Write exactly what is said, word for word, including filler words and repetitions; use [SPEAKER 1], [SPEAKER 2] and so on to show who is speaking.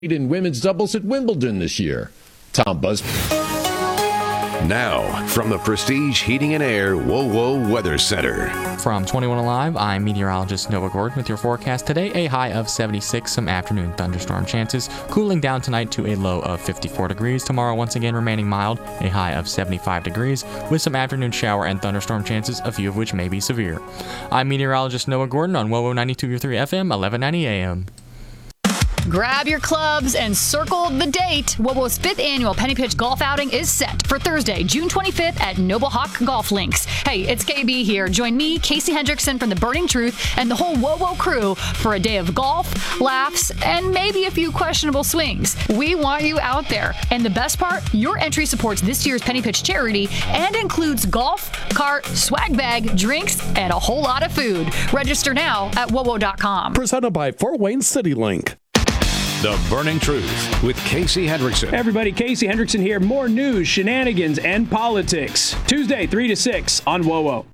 [SPEAKER 1] in women's doubles at Wimbledon this year. Tom Busby.
[SPEAKER 2] Now, from the Prestige Heating and Air WoWo Weather Center.
[SPEAKER 3] From twenty-one Alive, I'm meteorologist Noah Gordon with your forecast today. A high of seventy-six, some afternoon thunderstorm chances. Cooling down tonight to a low of fifty-four degrees. Tomorrow, once again, remaining mild. A high of seventy-five degrees with some afternoon shower and thunderstorm chances, a few of which may be severe. I'm meteorologist Noah Gordon on WoWo ninety-two point three F M, eleven ninety A M.
[SPEAKER 4] Grab your clubs and circle the date. WoWo's fifth annual Penny Pitch Golf Outing is set for Thursday, June twenty-fifth at Noble Hawk Golf Links. Hey, it's K B here. Join me, Casey Hendrickson from The Burning Truth, and the whole WoWo crew for a day of golf, laughs, and maybe a few questionable swings. We want you out there. And the best part, your entry supports this year's Penny Pitch charity and includes golf, cart, swag bag, drinks, and a whole lot of food. Register now at wowo dot com.
[SPEAKER 5] Presented by Fort Wayne City Link.
[SPEAKER 2] The Burning Truth with Casey Hendrickson.
[SPEAKER 6] Hey everybody, Casey Hendrickson here. More news, shenanigans, and politics. Tuesday, three to six on WoWo.